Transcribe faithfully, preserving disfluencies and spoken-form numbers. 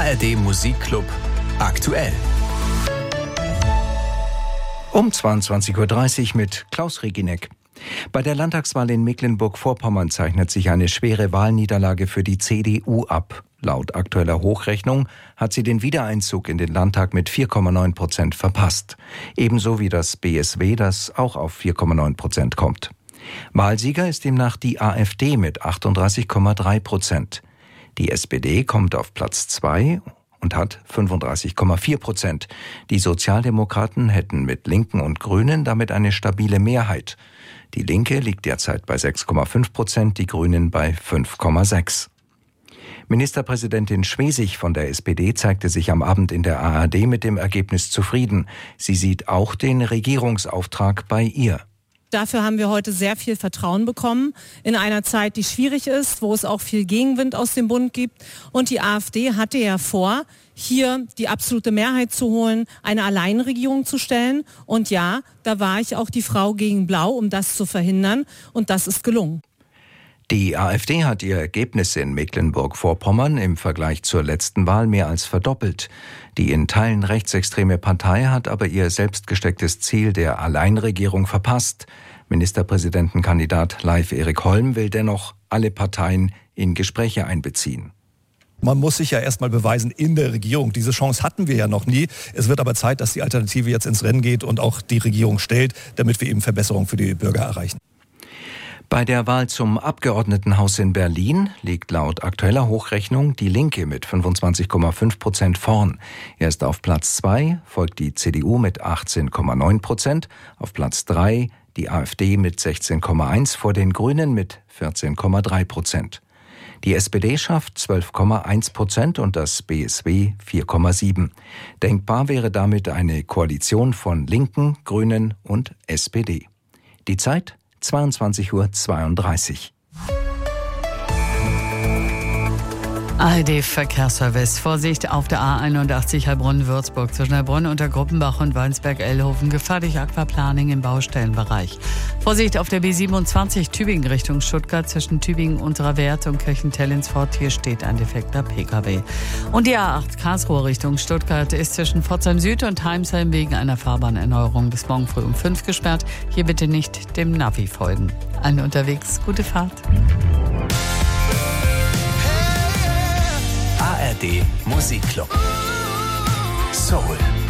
R D Musikclub aktuell. Um zweiundzwanzig Uhr dreißig mit Klaus Regineck. Bei der Landtagswahl in Mecklenburg-Vorpommern zeichnet sich eine schwere Wahlniederlage für die C D U ab. Laut aktueller Hochrechnung hat sie den Wiedereinzug in den Landtag mit vier Komma neun Prozent verpasst. Ebenso wie das B S W, das auch auf vier Komma neun Prozent kommt. Wahlsieger ist demnach die AfD mit achtunddreißig Komma drei Prozent. Die S P D kommt auf Platz zwei und hat fünfunddreißig Komma vier Prozent. Die Sozialdemokraten hätten mit Linken und Grünen damit eine stabile Mehrheit. Die Linke liegt derzeit bei sechs Komma fünf Prozent, die Grünen bei fünf Komma sechs. Ministerpräsidentin Schwesig von der S P D zeigte sich am Abend in der A R D mit dem Ergebnis zufrieden. Sie sieht auch den Regierungsauftrag bei ihr. Dafür haben wir heute sehr viel Vertrauen bekommen, in einer Zeit, die schwierig ist, wo es auch viel Gegenwind aus dem Bund gibt. Und die AfD hatte ja vor, hier die absolute Mehrheit zu holen, eine Alleinregierung zu stellen. Und ja, da war ich auch die Frau gegen Blau, um das zu verhindern. Und das ist gelungen. Die AfD hat ihr Ergebnis in Mecklenburg-Vorpommern im Vergleich zur letzten Wahl mehr als verdoppelt. Die in Teilen rechtsextreme Partei hat aber ihr selbst gestecktes Ziel der Alleinregierung verpasst. Ministerpräsidentenkandidat Leif Erik Holm will dennoch alle Parteien in Gespräche einbeziehen. Man muss sich ja erstmal beweisen in der Regierung. Diese Chance hatten wir ja noch nie. Es wird aber Zeit, dass die Alternative jetzt ins Rennen geht und auch die Regierung stellt, damit wir eben Verbesserungen für die Bürger erreichen. Bei der Wahl zum Abgeordnetenhaus in Berlin liegt laut aktueller Hochrechnung die Linke mit fünfundzwanzig Komma fünf Prozent vorn. Erst auf Platz zwei folgt die C D U mit achtzehn Komma neun Prozent, auf Platz drei die AfD mit sechzehn Komma eins, vor den Grünen mit vierzehn Komma drei Prozent. Die S P D schafft zwölf Komma eins Prozent und das B S W vier Komma sieben. Denkbar wäre damit eine Koalition von Linken, Grünen und S P D. Die Zeit zweiundzwanzig Uhr zweiunddreißig. A R D-Verkehrsservice. Vorsicht auf der A einundachtzig Heilbronn-Würzburg zwischen Heilbronn und der Gruppenbach und Weinsberg-Ellhofen. Gefahr durch Aquaplaning im Baustellenbereich. Vorsicht auf der B siebenundzwanzig Tübingen Richtung Stuttgart zwischen Tübingen unterer Wert und Kirchentellensfort. Hier steht ein defekter P K W. Und die A acht Karlsruhe Richtung Stuttgart ist zwischen Pforzheim Süd und Heimsheim wegen einer Fahrbahnerneuerung bis morgen früh um fünf gesperrt. Hier bitte nicht dem Navi folgen. Allen unterwegs gute Fahrt. A R D Musikclub. Soul.